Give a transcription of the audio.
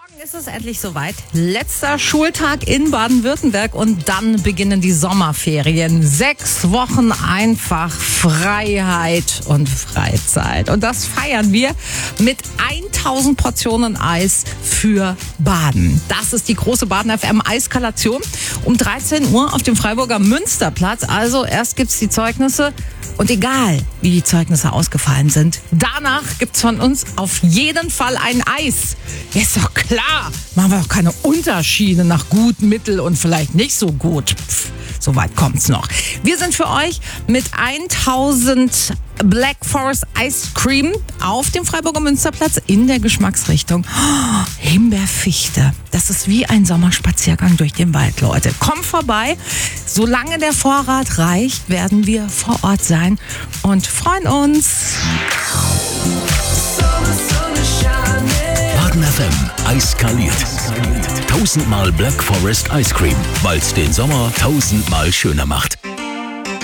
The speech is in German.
Morgen ist es endlich soweit. Letzter Schultag in Baden-Württemberg und dann beginnen die Sommerferien. 6 Wochen einfach Freiheit und Freizeit. Und das feiern wir mit 1000 Portionen Eis für Baden. Das ist die große Baden FM Eiskalation um 13 Uhr auf dem Freiburger Münsterplatz. Also erst gibt's die Zeugnisse. Und egal, wie die Zeugnisse ausgefallen sind, danach gibt's von uns auf jeden Fall ein Eis. Ja, ist doch klar. Machen wir doch keine Unterschiede nach gut, mittel und vielleicht nicht so gut. So weit kommt's noch. Wir sind für euch mit 1000 Black Forest Ice Cream auf dem Freiburger Münsterplatz in der Geschmacksrichtung Himbeerfichte. Das ist wie ein Sommerspaziergang durch den Wald, Leute. Kommt vorbei. Solange der Vorrat reicht, werden wir vor Ort sein und freuen uns. Baden FM eiskaliert. 1000 Mal Black Forest Ice Cream, weil es den Sommer 1000 Mal schöner macht.